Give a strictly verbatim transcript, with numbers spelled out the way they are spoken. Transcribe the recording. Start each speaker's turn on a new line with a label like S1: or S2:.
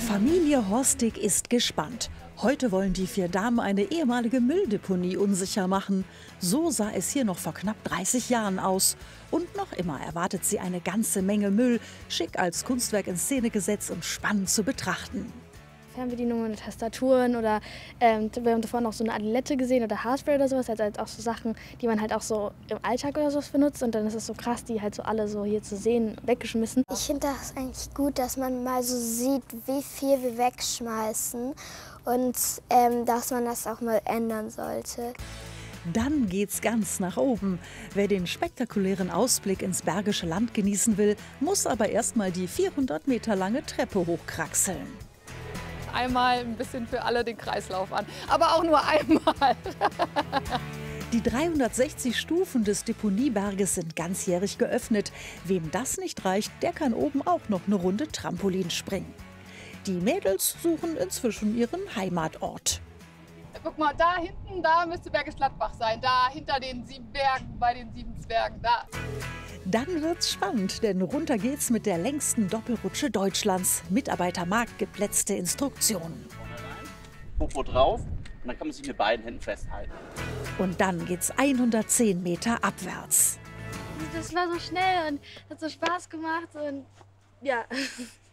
S1: Familie Horstig ist gespannt. Heute wollen die vier Damen eine ehemalige Mülldeponie unsicher machen. So sah es hier noch vor knapp dreißig Jahren aus. Und noch immer erwartet sie eine ganze Menge Müll, schick als Kunstwerk in Szene gesetzt und spannend zu betrachten.
S2: Fernbedienungen, Tastaturen oder ähm, wir haben davor noch so eine Adilette gesehen oder Haarspray oder sowas, also halt auch so Sachen, die man halt auch so im Alltag oder so benutzt, und dann ist es so krass, die halt so alle so hier zu sehen, weggeschmissen.
S3: Ich finde das eigentlich gut, dass man mal so sieht, wie viel wir wegschmeißen und ähm, dass man das auch mal ändern sollte.
S1: Dann geht's ganz nach oben. Wer den spektakulären Ausblick ins Bergische Land genießen will, muss aber erst mal die vierhundert Meter lange Treppe hochkraxeln.
S4: Einmal ein bisschen für alle den Kreislauf an, aber auch nur einmal.
S1: Die dreihundertsechzig Stufen des Deponieberges sind ganzjährig geöffnet. Wem das nicht reicht, der kann oben auch noch eine Runde Trampolin springen. Die Mädels suchen inzwischen ihren Heimatort.
S4: Guck mal, da hinten, da müsste Bergisch Gladbach sein. Da hinter den sieben Bergen, bei den sieben Zwergen, da.
S1: Dann wird's spannend, denn runter geht's mit der längsten Doppelrutsche Deutschlands. Mitarbeiter Markt gibt letzte Instruktionen.
S5: Popo drauf und dann kann man sich mit beiden Händen festhalten.
S1: Und dann geht's hundertzehn Meter abwärts.
S2: Das war so schnell und hat so Spaß gemacht und ja.